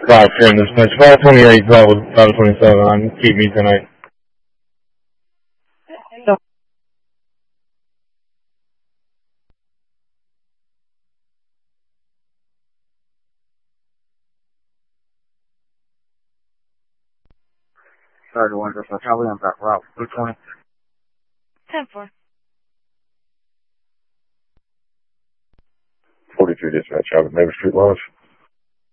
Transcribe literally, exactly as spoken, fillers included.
five ten dispatch. five twenty-eight, that was five twenty-seven. I keep me tonight. thirty-one, just like how we on back route. two twenty. ten four. forty-three dispatch, out at Neighbor Street Lodge.